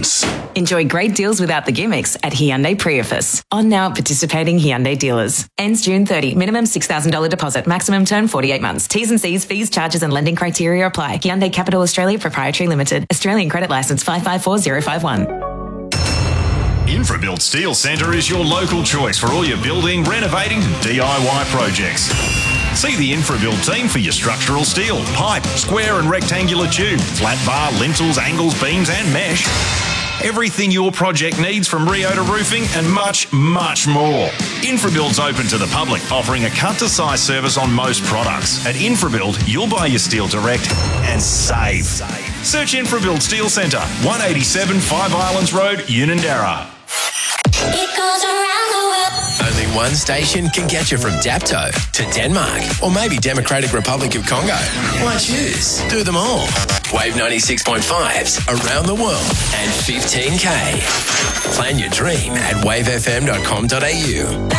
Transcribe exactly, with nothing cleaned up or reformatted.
Insurance. Enjoy great deals without the gimmicks at Hyundai Prius. On now at participating Hyundai dealers. Ends June thirtieth. Minimum six thousand dollars deposit. Maximum term forty-eight months. T's and C's, fees, charges and lending criteria apply. Hyundai Capital Australia Proprietary Limited. Australian credit licence five five four zero five one. Infrabuild Steel Centre is your local choice for all your building, renovating and D I Y projects. See the Infrabuild team for your structural steel, pipe, square and rectangular tube, flat bar, lintels, angles, beams and mesh. Everything your project needs from Rio to roofing and much, much more. Infrabuild's open to the public, offering a cut-to-size service on most products. At Infrabuild, you'll buy your steel direct and save. Search Infrabuild Steel Centre, one eighty-seven Five Islands Road, Unanderra. It goes around the world. Only one station can get you from Dapto to Denmark or maybe Democratic Republic of Congo. Why choose? Do them all. Wave ninety-six point five's around the world and fifteen K. Plan your dream at wave f m dot com dot a u.